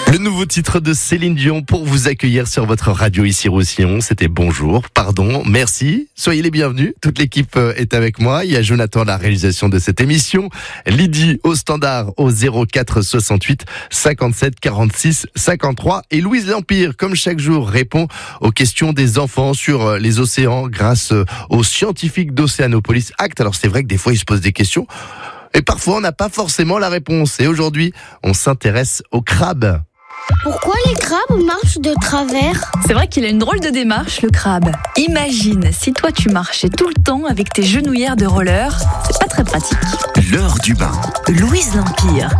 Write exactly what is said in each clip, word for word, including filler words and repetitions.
Le nouveau titre de Céline Dion pour vous accueillir sur votre radio ici Roussillon. C'était bonjour, pardon, merci, soyez les bienvenus. Toute l'équipe est avec moi. Il y a Jonathan à la réalisation de cette émission, Lydie au standard au zéro quatre soixante-huit cinquante-sept quarante-six cinquante-trois et Louise L'Empire, comme chaque jour, répond aux questions des enfants sur les océans grâce aux scientifiques d'Océanopolis Act. Alors c'est vrai que des fois ils se posent des questions et parfois on n'a pas forcément la réponse. Et aujourd'hui, on s'intéresse aux crabes. Pourquoi les crabes marchent de travers ? C'est vrai qu'il a une drôle de démarche, le crabe. Imagine si toi tu marchais tout le temps avec tes genouillères de roller, c'est pas très pratique. L'heure du bain. Louise L'Empire.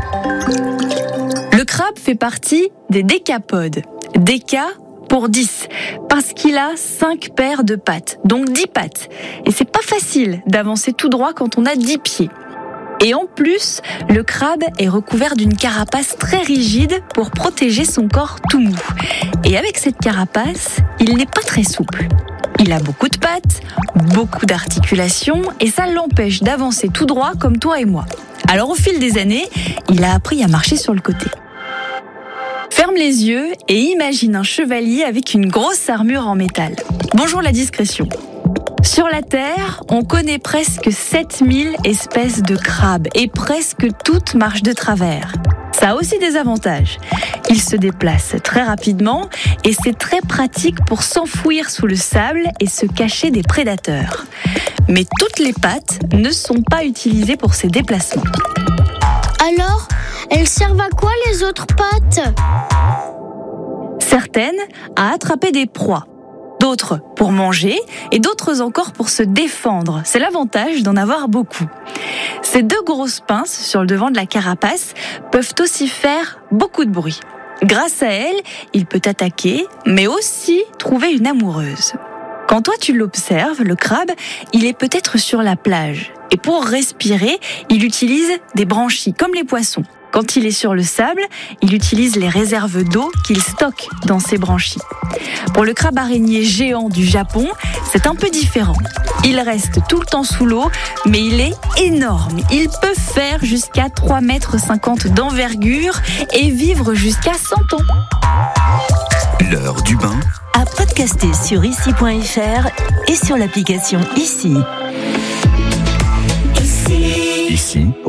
Le crabe fait partie des décapodes. Déca pour dix, parce qu'il a cinq paires de pattes, donc dix pattes. Et c'est pas facile d'avancer tout droit quand on a dix pieds. Et en plus, le crabe est recouvert d'une carapace très rigide pour protéger son corps tout mou. Et avec cette carapace, il n'est pas très souple. Il a beaucoup de pattes, beaucoup d'articulations, et ça l'empêche d'avancer tout droit comme toi et moi. Alors au fil des années, il a appris à marcher sur le côté. Ferme les yeux et imagine un chevalier avec une grosse armure en métal. Bonjour la discrétion. Sur la Terre, on connaît presque sept mille espèces de crabes et presque toutes marchent de travers. Ça a aussi des avantages. Ils se déplacent très rapidement et c'est très pratique pour s'enfouir sous le sable et se cacher des prédateurs. Mais toutes les pattes ne sont pas utilisées pour ces déplacements. Alors, elles servent à quoi les autres pattes ? Certaines à attraper des proies. D'autres pour manger et d'autres encore pour se défendre. C'est l'avantage d'en avoir beaucoup. Ces deux grosses pinces sur le devant de la carapace peuvent aussi faire beaucoup de bruit. Grâce à elles, il peut attaquer, mais aussi trouver une amoureuse. Quand toi tu l'observes, le crabe, il est peut-être sur la plage. Et pour respirer, il utilise des branchies, comme les poissons. Quand il est sur le sable, il utilise les réserves d'eau qu'il stocke dans ses branchies. Pour le crabe araignée géant du Japon, c'est un peu différent. Il reste tout le temps sous l'eau, mais il est énorme. Il peut faire jusqu'à trois mètres cinquante d'envergure et vivre jusqu'à cent ans. L'heure du bain. À podcaster sur ici point f r et sur l'application Ici. Ici,